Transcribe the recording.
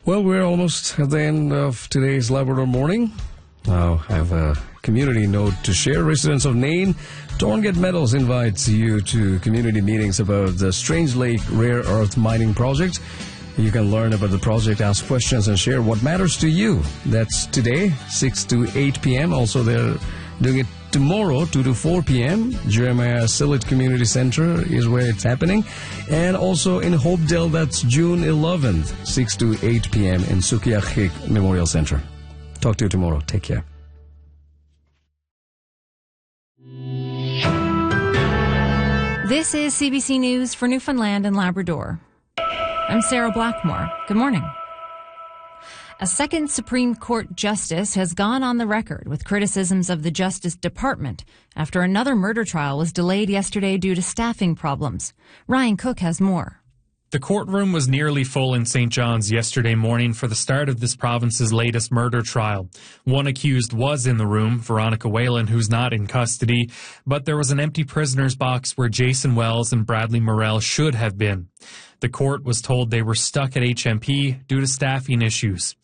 Well, we're almost at the end of today's Labrador Morning. Now, I have a community note to share. Residents of Nain, Torngate Metals invites you to community meetings about the Strange Lake Rare Earth Mining Project. You can learn about the project, ask questions, and share what matters to you. That's today, 6 to 8 p.m. Also, they're doing it tomorrow, 2 to 4 p.m. Jeremiah Sillet Community Center is where it's happening. And also in Hopedale, that's June 11th, 6 to 8 p.m. in Sukiahik Memorial Center. Talk to you tomorrow. Take care. This is CBC News for Newfoundland and Labrador. I'm Sarah Blackmore. Good morning. A second Supreme Court justice has gone on the record with criticisms of the Justice Department after another murder trial was delayed yesterday due to staffing problems. Ryan Cook has more. The courtroom was nearly full in St. John's yesterday morning for the start of this province's latest murder trial. One accused was in the room, Veronica Whalen, who's not in custody, but there was an empty prisoner's box where Jason Wells and Bradley Morell should have been. The court was told they were stuck at HMP due to staffing issues.